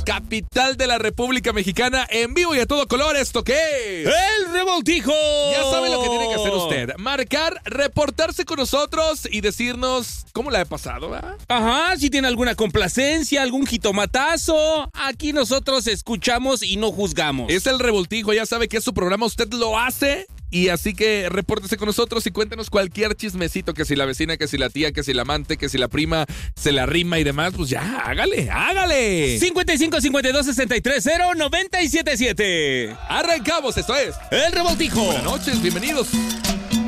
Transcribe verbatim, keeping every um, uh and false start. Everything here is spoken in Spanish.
capital de la República Mexicana, en vivo y a todo color. ¿Esto qué es? ¡El Revoltijo! Ya sabe lo que tiene que hacer usted. Marcar, reportarse con nosotros y decirnos cómo la ha pasado, ¿verdad? Ajá, si tiene alguna complacencia, algún jitomatazo, aquí nosotros escuchamos y no juzgamos. Es el Revoltijo, ya sabe que es su programa, usted lo hace. Y así que repórtese con nosotros y cuéntenos cualquier chismecito, que si la vecina, que si la tía, que si la amante, que si la prima se la rima y demás, pues ya, hágale, hágale. cincuenta y cinco, cincuenta y dos, sesenta y tres, cero, noventa y siete, siete. Arrancamos, esto es El Revoltijo. Buenas noches, bienvenidos.